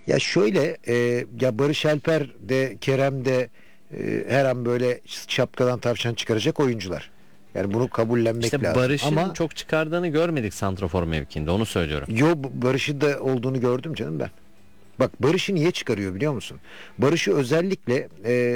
Ya şöyle ya Barış Alper de Kerem de her an böyle şapkadan tavşan çıkaracak oyuncular. Yani bunu kabullenmek İşte lazım. Barış'ın Ama çok çıkardığını görmedik santrafor mevkiinde, onu söylüyorum. Barış'ı da olduğunu gördüm canım ben. Bak Barış'ı niye çıkarıyor biliyor musun? Barış'ı özellikle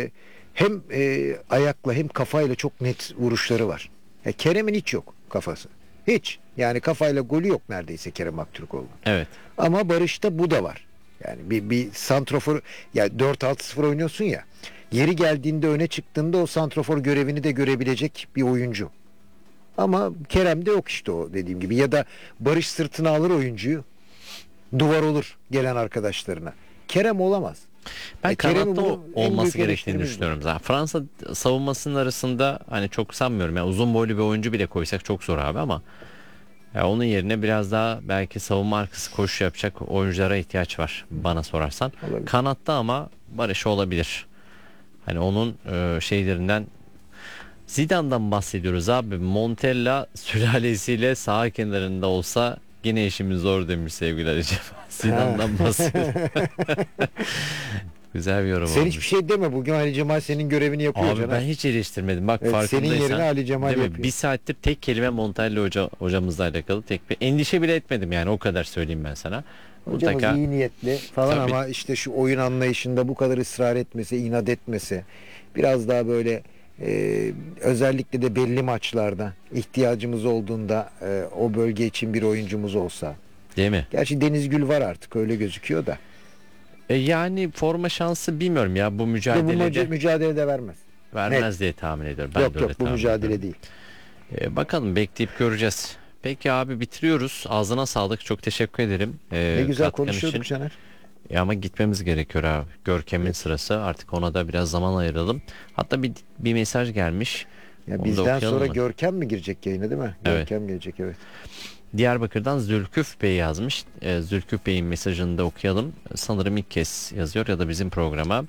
hem ayakla hem kafayla çok net vuruşları var. Kerem'in hiç yok kafası. Hiç. Yani kafayla golü yok neredeyse Kerem Aktürkoğlu. Evet. Ama Barış'ta bu da var. Yani bir santrofor ya 4-6-0 oynuyorsun ya. Yeri geldiğinde öne çıktığında o santrofor görevini de görebilecek bir oyuncu. Ama Kerem'de yok işte o dediğim gibi. Ya da Barış sırtına alır oyuncuyu. Duvar olur gelen arkadaşlarına. Kerem olamaz. Ben kanatta olması büyük gerektiğini eleştirimiz bu. düşünüyorum zaten. Fransa savunmasının arasında hani çok sanmıyorum. Yani uzun boylu bir oyuncu bile koysak çok zor abi, ama ya onun yerine biraz daha belki savunma arkası koşu yapacak oyunculara ihtiyaç var bana sorarsan. Olabilir. Kanatta ama Barış olabilir. Hani onun şeylerinden, Zidane'dan bahsediyoruz abi. Montella sülalesiyle sağ kenarında olsa yine işimiz zor demiş sevgili Recep. Zidane'dan bahsediyoruz. Güzel bir yorum Sen olmuş. hiçbir şey deme. Bugün Ali Cemal senin görevini yapıyor Abi Caner. ben hiç eleştirmedim. Bak Evet, farkındaysan. senin yerine Ali Cemal değil mi? yapıyor. Bir saattir tek kelime Montella hocamızla alakalı tek bir endişe bile etmedim, yani o kadar söyleyeyim ben sana. Hocamız Mutlaka iyi niyetli falan Tabii. ama işte şu oyun anlayışında bu kadar ısrar etmesi, inat etmesi, biraz daha böyle özellikle de belli maçlarda ihtiyacımız olduğunda o bölge için bir oyuncumuz olsa. değil mi? Gerçi Deniz Gül var artık öyle gözüküyor da. Yani forma şansı bilmiyorum ya, bu Bu mücadelede mücadelede vermez. vermez diye tahmin ediyorum. Ben Yok de öyle yok bu tahmin mücadele ediyorum. değil. Bakalım, bekleyip göreceğiz. Peki abi, bitiriyoruz. Ağzına sağlık. Çok teşekkür ederim. Ne güzel katkın konuşuyorduk için. Caner. Ama gitmemiz gerekiyor abi. Görkem'in sırası. Artık ona da biraz zaman ayıralım. Hatta bir mesaj gelmiş. Ya Onu da bizden okuyalım sonra mı? Görkem mi girecek yayına değil mi? Evet. Görkem gelecek evet. Diyarbakır'dan Zülküf Bey yazmış. Zülküf Bey'in mesajını da okuyalım. Sanırım ilk kez yazıyor ya da bizim programa.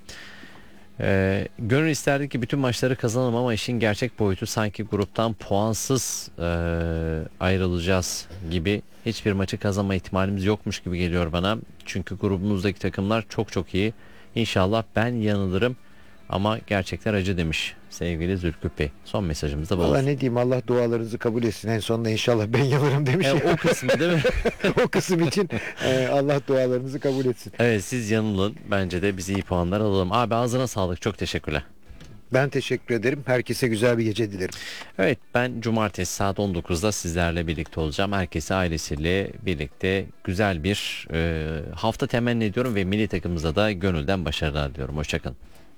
Gönül isterdi ki bütün maçları kazanalım, ama işin gerçek boyutu sanki gruptan puansız ayrılacağız gibi, hiçbir maçı kazanma ihtimalimiz yokmuş gibi geliyor bana. Çünkü grubumuzdaki takımlar çok çok iyi. İnşallah ben yanılırım, ama gerçekler acı demiş sevgili Zülküf Bey. Son mesajımız da bu Valla olsun. ne diyeyim Allah dualarınızı kabul etsin. En sonunda inşallah ben yanarım demiş. O kısmı değil mi? O kısım için Allah dualarınızı kabul etsin. Evet, siz yanılın. Bence de biz iyi puanlar alalım. Abi ağzına sağlık. Çok teşekkürler. Ben teşekkür ederim. Herkese güzel bir gece dilerim. Evet, ben cumartesi saat 19'da sizlerle birlikte olacağım. Herkese ailesiyle birlikte güzel bir hafta temenni ediyorum ve milli takımımıza da gönülden başarılar diliyorum. Hoşçakalın.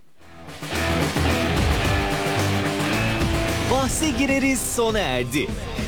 Bahse gireriz sona erdi.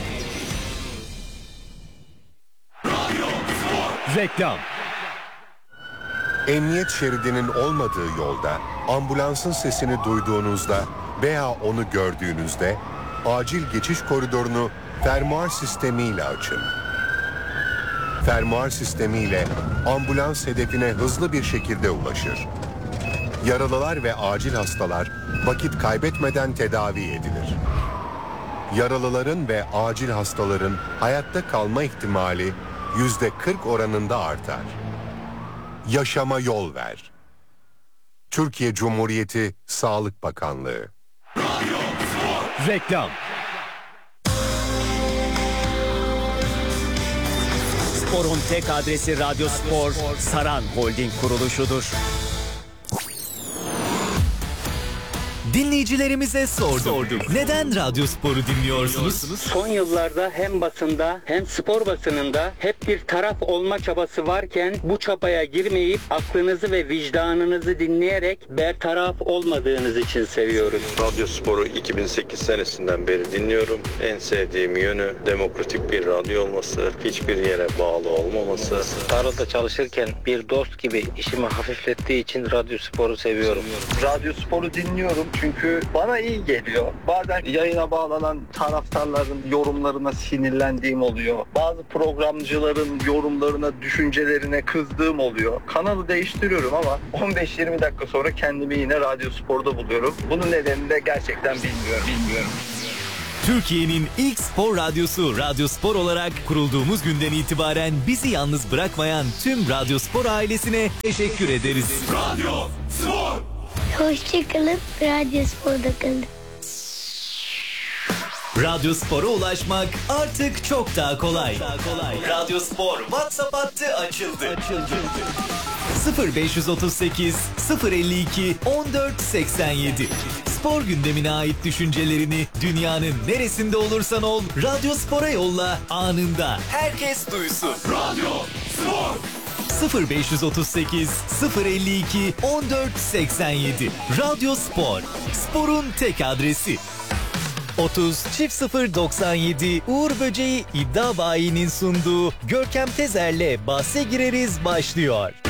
Reklam. Emniyet şeridinin olmadığı yolda ambulansın sesini duyduğunuzda veya onu gördüğünüzde acil geçiş koridorunu fermuar sistemiyle açın. Fermuar sistemiyle ambulans hedefine hızlı bir şekilde ulaşır. Yaralılar ve acil hastalar vakit kaybetmeden tedavi edilir. Yaralıların ve acil hastaların hayatta kalma ihtimali %40 oranında artar. Yaşama yol ver. Türkiye Cumhuriyeti Sağlık Bakanlığı. Reklam. Spor'un tek adresi Radyo Spor, Saran Holding kuruluşudur. Dinleyicilerimize sorduk. Neden Radyo Spor'u dinliyorsunuz? Son yıllarda hem basında hem spor basınında hep bir taraf olma çabası varken bu çabaya girmeyip aklınızı ve vicdanınızı dinleyerek bertaraf olmadığınız için seviyoruz. Radyo Spor'u 2008 senesinden beri dinliyorum. En sevdiğim yönü demokratik bir radyo olması, hiçbir yere bağlı olmaması. Tarlada çalışırken bir dost gibi işimi hafiflettiği için Radyo Spor'u seviyorum. Radyo Spor'u dinliyorum çünkü bana iyi geliyor. Bazen yayına bağlanan taraftarların yorumlarına sinirlendiğim oluyor. Bazı programcıların yorumlarına, düşüncelerine kızdığım oluyor. Kanalı değiştiriyorum ama 15-20 dakika sonra kendimi yine Radyo Spor'da buluyorum. Bunun nedenini de gerçekten bilmiyorum. Türkiye'nin ilk spor radyosu Radyo Spor olarak kurulduğumuz günden itibaren bizi yalnız bırakmayan tüm Radyo Spor ailesine teşekkür ederiz. Radyo Spor. Hoşçakalın, Radyo Spor'da kalın. Radyo Spor'a ulaşmak artık çok daha kolay. Radyo Spor WhatsApp hattı açıldı. 0538 052 1487. Spor gündemine ait düşüncelerini dünyanın neresinde olursan ol Radyo Spor'a yolla, anında herkes duysun. Radyo Spor. 0538 052 1487. Radyo Spor. Sporun tek adresi. 30.097 Uğur Böceği İddia Bayi'nin sunduğu Görkem Tezer'le bahse gireriz başlıyor.